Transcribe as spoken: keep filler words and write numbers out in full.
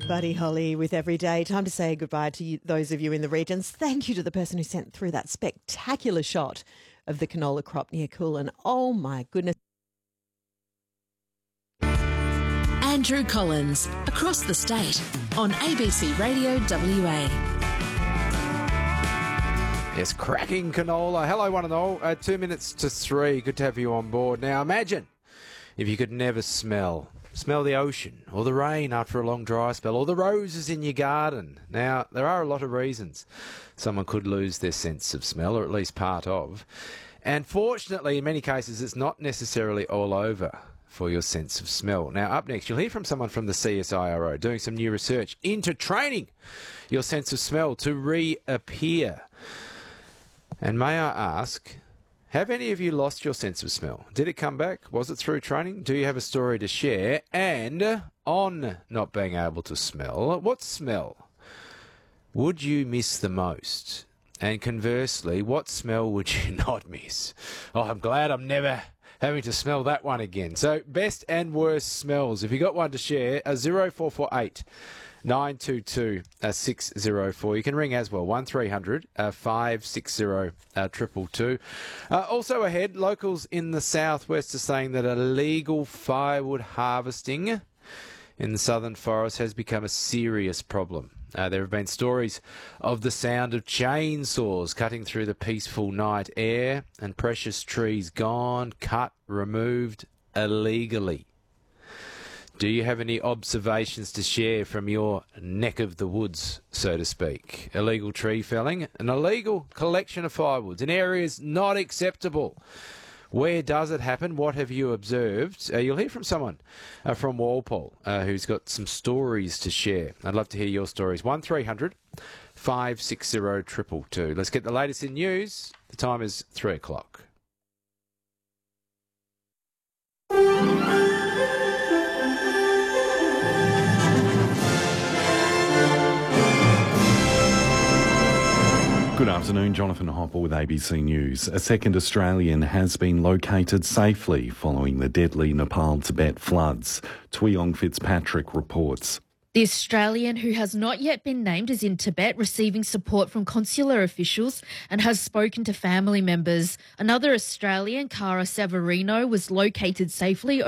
Buddy Holly with Everyday. Time to say goodbye to you, those of you in the regions. Thank you to the person who sent through that spectacular shot of the canola crop near Coolin. Oh, my goodness. Andrew Collins, across the state, on A B C Radio W A. Yes, cracking canola. Hello, one and all. Uh, two minutes to three. Good to have you on board. Now, imagine if you could never smell. Smell the ocean or the rain after a long dry spell or the roses in your garden. Now, there are a lot of reasons someone could lose their sense of smell, or at least part of. And fortunately, in many cases, it's not necessarily all over for your sense of smell. Now, up next, you'll hear from someone from the C S I R O doing some new research into training your sense of smell to reappear. And may I ask, have any of you lost your sense of smell? Did it come back? Was it through training? Do you have a story to share? And on not being able to smell, what smell would you miss the most? And conversely, what smell would you not miss? Oh, I'm glad I'm never having to smell that one again. So, best and worst smells. If you got one to share, a zero four four eight nine two two six zero four. You can ring as well, one three hundred five six zero two two. Uh, also ahead, locals in the southwest are saying that illegal firewood harvesting in the southern forest has become a serious problem. Uh, there have been stories of the sound of chainsaws cutting through the peaceful night air and precious trees gone, cut, removed illegally. Do you have any observations to share from your neck of the woods, so to speak? Illegal tree felling, an illegal collection of firewoods in areas not acceptable. Where does it happen? What have you observed? Uh, you'll hear from someone uh, from Walpole uh, who's got some stories to share. I'd love to hear your stories. one three hundred five six zero two two two. Let's get the latest in news. The time is three o'clock. Good afternoon, Jonathan Hopper with A B C News. A second Australian has been located safely following the deadly Nepal-Tibet floods. Tuyong Fitzpatrick reports. The Australian, who has not yet been named, is in Tibet receiving support from consular officials and has spoken to family members. Another Australian, Cara Severino, was located safely